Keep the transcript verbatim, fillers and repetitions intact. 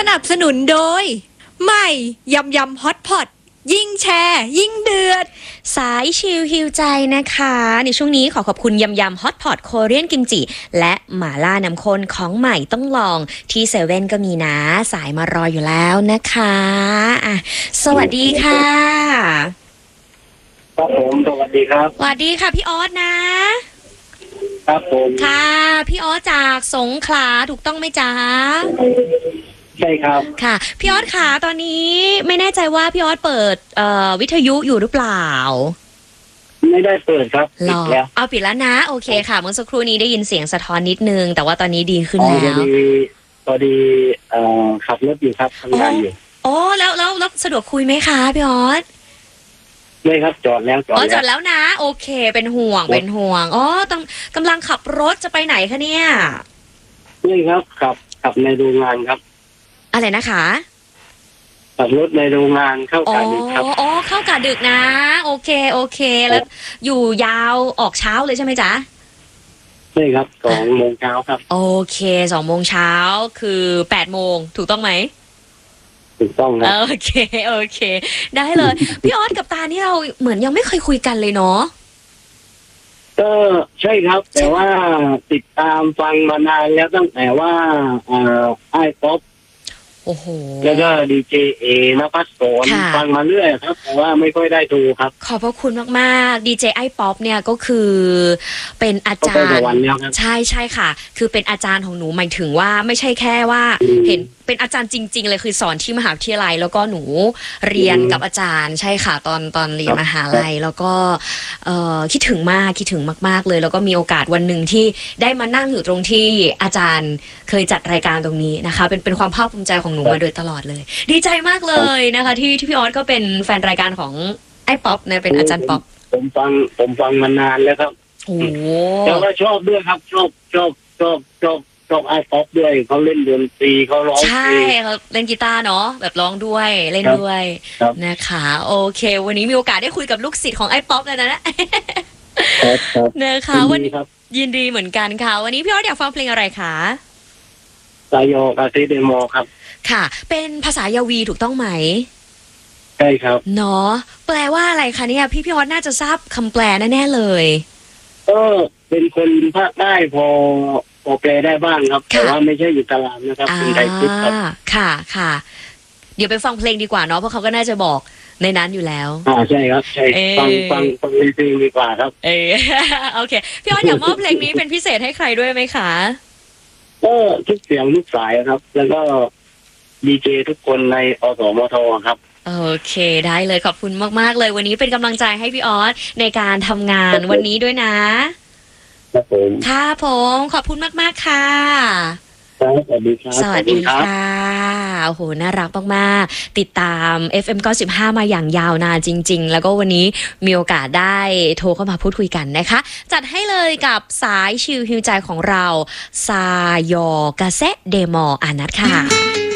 นับสนุนโดยใหม่ยำยำฮอตพอตยิ่งแชร์ยิ่งเดือดสายชิลฮิวใจนะคะในช่วงนี้ขอขอบคุณยำยำฮอตพอตโคเรียนกิมจิและหม่าล่าน้ำข้นของใหม่ต้องลองที่เซเว่นก็มีนะสายมารออยู่แล้วนะคะอ่ะสวัสดีค่ะครับผมสวัสดีครับสวัสดีค่ะพี่ออสนะครับผมค่ะพี่ออสจากสงขลาถูกต้องไหมจ๊ะใช่ครับค่ะพี่ออสค่ะตอนนี้ไม่แน่ใจว่าพี่ออสเปิดเอ่อวิทยุอยู่หรือเปล่าไม่ได้เปิดครับปิดแล้วเอาปิดแล้วนะโอเคค่ะเมื่อสักครู่นี้ได้ยินเสียงสะท้อนนิดนึงแต่ว่าตอนนี้ดีขึ้นแล้วพอดีพอดีเอ่อขับรถอยู่ครับทำงานอยู่อ๋อแล้วแล้วแล้วสะดวกคุยไหมคะพี่ออสไม่ครับจอดแล้วจอดแล้วอ๋อจอดแล้วนะโอเคเป็นห่วงเป็นห่วงอ๋อต้องกำลังขับรถจะไปไหนคะเนี่ยไม่ครับขับขับในโรงงานครับอะไรนะคะขับรถในโรงงานเข้ากะดึกครับอ๋อเข้ากะดึกนะโอเคโอเคแล้วอยู่ยาวออกเช้าเลยใช่ไหมจ๊ะใช่ครับสองโมงเช้าครับโอเคสองโมงเช้าคือแปดโมงถูกต้องไหมถูกต้องครับโอเคโอเคได้เลยพี่ออสกับตานี่เราเหมือนยังไม่เคยคุยกันเลยเนาะก็ใช่ครับแต่ว่าติดตามฟังมานานแล้วตั้งแต่ว่าเอ่อไอ้ป๊อปโอ้โหแล้วก็ดีเจเอนภัสสรฟังมาเรื่อยครับแต่ว่าไม่ค่อยได้ดูครับขอบพระคุณมากๆดีเจไอป๊อปเนี่ยก็คือเป็นอาจารย์ใช่ใช่ค่ะคือเป็นอาจารย์ของหนูหมายถึงว่าไม่ใช่แค่ว่าเห็นเป็นอาจารย์จริงๆเลยคือสอนที่มหาวิทยาลัยแล้วก็หนูเรียนกับอาจารย์ใช่ค่ะตอนตอนเรียนมหาลัยแล้วก็เอ่อคิดถึงมากคิดถึงมากๆเลยแล้วก็มีโอกาสวันหนึ่งที่ได้มานั่งอยู่ตรงที่อาจารย์เคยจัดรายการตรงนี้นะคะเป็นเป็นความภาคภูมิใจของหนูมาโดยตลอดเลยดีใจมากเลยนะคะที่ที่พี่ออสก็เป็นแฟนรายการของไอ้ป๊อปนะเป็นอาจารย์ป๊อปผมฟังผมฟังมานานแล้วครับโอ้แต่ว่าชอบด้วยครับชอบชอบชอบชอบชอบไอ้ป๊อปด้วยเขาเล่นดนตรีเขาร้องใช่เขาเล่นกีตาร์เนาะแบบร้องด้วยเล่นด้วยนะคะโอเควันนี้มีโอกาสได้คุยกับลูกศิษย์ของไอ้ป๊อปแล้วนะนะคะวันยินดีเหมือนกันค่ะวันนี้พี่ออสอยากฟังเพลงอะไรคะสายโยกาซิเดโมครับค่ะเป็นภาษายาวีถูกต้องไหมใช่ครับเนาะแปลว่าอะไรคะเนี่ยพี่พี่ออสน่าจะทราบคำแปลแน่ๆเลยก็เป็นคนภาคใต้พอพอแปลได้บ้างครับแต่ว่าไม่ใช่อยู่ตารางนะครับเป็นไทยพุทธครับค่ะค่ะเดี๋ยวไปฟังเพลงดีกว่าเนาะเพราะเขาก็น่าจะบอกในนั้นอยู่แล้วอ่าใช่ครับใช่ฟังฟังฟังเพลงดีกว่าครับเออโอเคพี่ออสอยากมอบเพลงนี้เป็นพิเศษให้ใครด้วยไหมคะก็ทุกเสียงทุกสายครับแล้วก็ดีเจทุกคนในอสมทครับโอเคได้เลยขอบคุณมากๆเลยวันนี้เป็นกำลังใจให้พี่ออสในการทำงานวันนี้ด้วยนะครับผมค่ะผมขอบคุณมากๆค่ะสวัสดีครับสวัสดีค่ะโอ้โหน่ารักมากๆติดตาม เอฟ เอ็ม เก้าสิบห้ามาอย่างยาวนานจริงๆแล้วก็วันนี้มีโอกาสได้โทรเข้ามาพูดคุยกันนะคะจัดให้เลยกับสายชิลฮิวใจของเราซายอกาเซเดมออานัทค่ะ